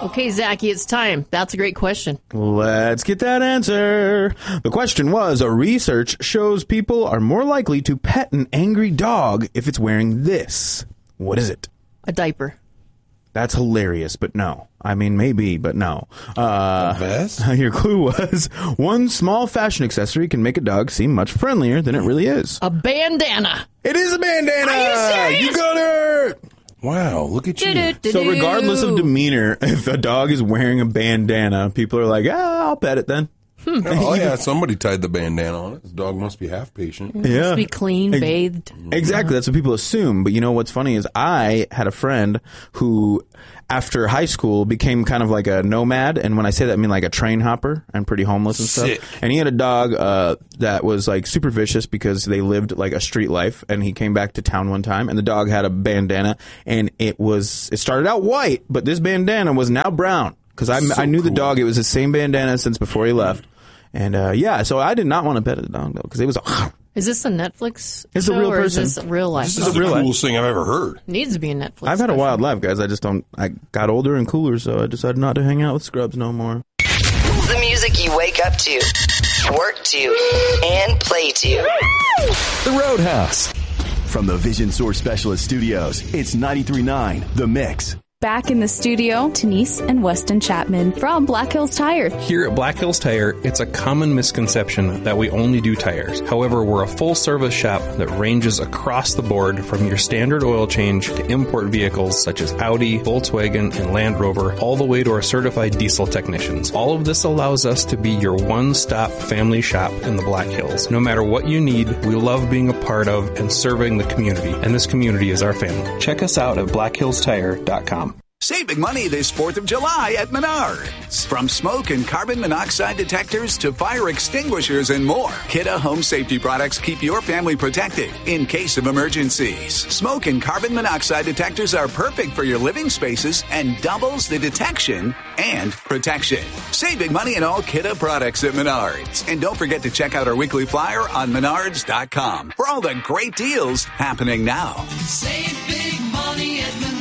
Okay, Zachy, it's time. That's a great question. Let's get that answer. The question was, a research shows people are more likely to pet an angry dog if it's wearing this. What is it? A diaper. That's hilarious, but no. I mean, maybe, but no. A vest? Your clue was, one small fashion accessory can make a dog seem much friendlier than it really is. A bandana. It is a bandana! Are you serious? You got it! Wow, look at you. So regardless of demeanor, if a dog is wearing a bandana, people are like, I'll pet it then. Oh, yeah, somebody tied the bandana on it. This dog must be half patient. It must be clean, bathed. Exactly. That's what people assume. But you know what's funny is I had a friend who, after high school, became kind of like a nomad. And when I say that, I mean like a train hopper and pretty homeless and Sick. stuff. And he had a dog that was like super vicious because they lived like a street life. And he came back to town one time and the dog had a bandana. And it started out white, but this bandana was now brown. Because I knew the dog. It was the same bandana since before he left. And, so I did not want to pet the dog, though, because it was Is this a Netflix It's show, a real or person. Is this real life? This is the coolest thing I've ever heard. Needs to be a Netflix. I've had a special. wild life, guys. I got older and cooler, so I decided not to hang out with scrubs no more. The music you wake up to, work to, and play to. The Roadhouse. From the Vision Source Specialist Studios, it's 93.9 The Mix. Back in the studio, Denise and Weston Chapman from Black Hills Tire. Here at Black Hills Tire, it's a common misconception that we only do tires. However, we're a full-service shop that ranges across the board from your standard oil change to import vehicles such as Audi, Volkswagen, and Land Rover, all the way to our certified diesel technicians. All of this allows us to be your one-stop family shop in the Black Hills. No matter what you need, we love being a part of and serving the community, and this community is our family. Check us out at blackhillstire.com. Save big money this 4th of July at Menards. From smoke and carbon monoxide detectors to fire extinguishers and more, Kidde Home Safety products keep your family protected in case of emergencies. Smoke and carbon monoxide detectors are perfect for your living spaces and doubles the detection and protection. Save big money in all Kidde products at Menards. And don't forget to check out our weekly flyer on menards.com for all the great deals happening now. Save big money at Menards.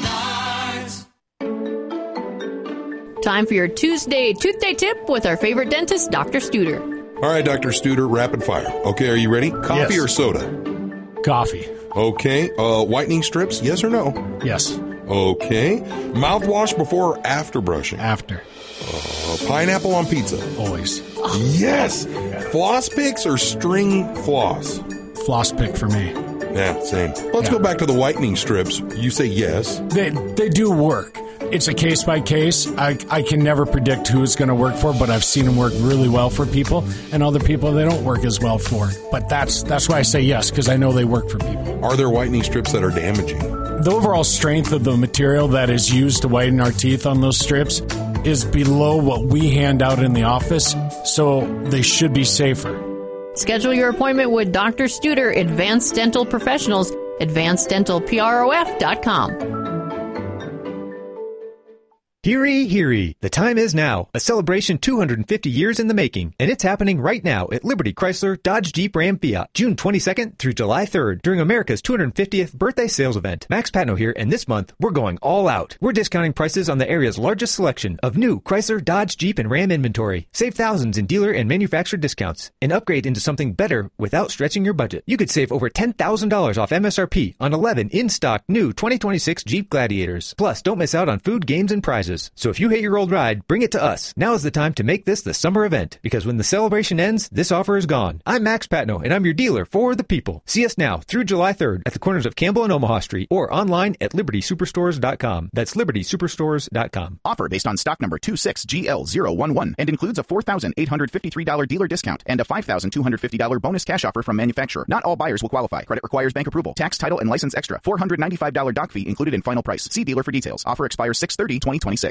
Time for your Tuesday tip with our favorite dentist, Dr. Studer. All right, Dr. Studer, rapid fire. Okay, are you ready? Coffee or soda? Coffee. Okay. Whitening strips, yes or no? Yes. Okay. Mouthwash before or after brushing? After. Pineapple on pizza? Always. Yes. Floss picks or string floss? Floss pick for me. Yeah, same. Let's go back to the whitening strips. You say yes. They do work. It's a case by case. I can never predict who it's going to work for, but I've seen them work really well for people, and other people they don't work as well for. But that's why I say yes, because I know they work for people. Are there whitening strips that are damaging? The overall strength of the material that is used to whiten our teeth on those strips is below what we hand out in the office, so they should be safer. Schedule your appointment with Dr. Studer, Advanced Dental Professionals, advanceddentalprof.com. Heary, heary. The time is now. A celebration 250 years in the making, and it's happening right now at Liberty Chrysler, Dodge, Jeep, Ram, Fiat, June 22nd through July 3rd during America's 250th birthday sales event. Max Patno here, and this month, we're going all out. We're discounting prices on the area's largest selection of new Chrysler, Dodge, Jeep, and Ram inventory. Save thousands in dealer and manufacturer discounts, and upgrade into something better without stretching your budget. You could save over $10,000 off MSRP on 11 in-stock new 2026 Jeep Gladiators. Plus, don't miss out on food, games, and prizes. So if you hate your old ride, bring it to us. Now is the time to make this the summer event, because when the celebration ends, this offer is gone. I'm Max Patno, and I'm your dealer for the people. See us now through July 3rd at the corners of Campbell and Omaha Street, or online at libertysuperstores.com. That's libertysuperstores.com. Offer based on stock number 26GL011 and includes a $4,853 dealer discount and a $5,250 bonus cash offer from manufacturer. Not all buyers will qualify. Credit requires bank approval. Tax, title, and license extra. $495 doc fee included in final price. See dealer for details. Offer expires 6/30/2026.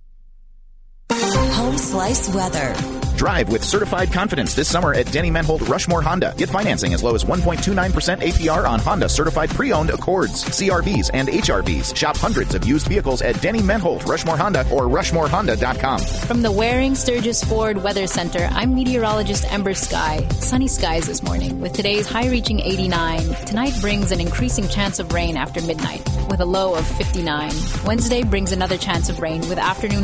Home Slice weather. Drive with certified confidence this summer at Denny Menhold Rushmore Honda. Get financing as low as 1.29% APR on Honda certified pre-owned Accords, CRVs, and HRVs. Shop hundreds of used vehicles at Denny Menhold Rushmore Honda or rushmorehonda.com. From the Waring Sturgis Ford Weather Center, I'm meteorologist Ember Sky. Sunny skies this morning with today's high reaching 89. Tonight brings an increasing chance of rain after midnight with a low of 59. Wednesday brings another chance of rain with afternoon